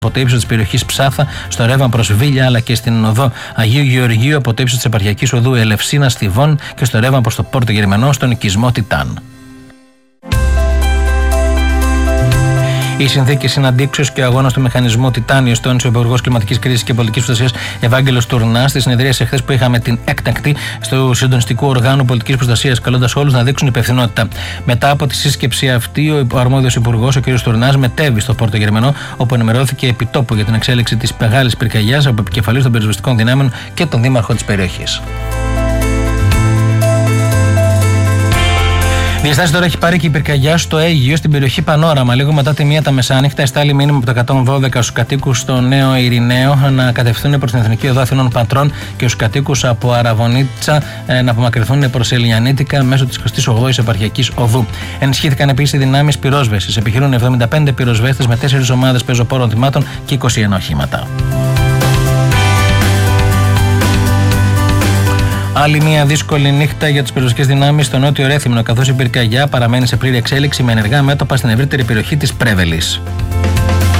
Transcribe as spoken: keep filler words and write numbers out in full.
από το ύψος της περιοχής Ψάθα στο ρεύμα προς Βίλια, αλλά και στην οδό Αγίου Γεωργίου από το ύψος της επαρχιακής οδού Ελευσίνα Στιβών και στο ρεύμα προς το Πόρτο Γερμανό στον οικισμό Τιτάν. Οι συνθήκες είναι αντίξωες και ο αγώνας του μηχανισμού Τιτάνιο, τόνισε ο Υπουργός Κλιματικής Κρίσης και Πολιτικής Προστασίας Ευάγγελος Τουρνάς στη συνεδρίαση εχθές που είχαμε την έκτακτη στο Συντονιστικού Οργάνου Πολιτικής Προστασίας, καλώντας όλους να δείξουν υπευθυνότητα. Μετά από τη σύσκεψη αυτή, ο αρμόδιος υπουργός, ο κ. Τουρνάς, μετέβη στο Πόρτο Γερμανό, όπου ενημερώθηκε επιτόπου για την εξέλιξη της μεγάλης πυρκαγιάς από επικεφαλής των πυροσβεστικών δυνάμεων και τον δήμαρχο της περιοχής. Διαστάσεις τώρα έχει πάρει και η πυρκαγιά στο Αίγυο, στην περιοχή Πανόραμα. Λίγο μετά τη μία τα μεσάνυχτα, εστάλει μήνυμα από το εκατόν δώδεκα στους κατοίκους στο Νέο Ειρηναίο να κατευθύνουν προς την Εθνική Οδό Αθηνών Πατρών και στους κατοίκους από Αραβωνίτσα να απομακρυνθούν προς Ελιανίτικα μέσω της εικοστής ογδόης επαρχιακής οδού. Ενισχύθηκαν επίσης οι δυνάμεις πυρόσβεσης. Επιχειρούν εβδομήντα πέντε πυροσβέστες με τέσσερις ομάδες πεζοπόρων θυμάτων και είκοσι ένα οχήματα. Άλλη μια δύσκολη νύχτα για τις πυροσβεστικές δυνάμεις στο νότιο Ρέθυμνο, καθώς η πυρκαγιά παραμένει σε πλήρη εξέλιξη με ενεργά μέτωπα στην ευρύτερη περιοχή της Πρέβελης.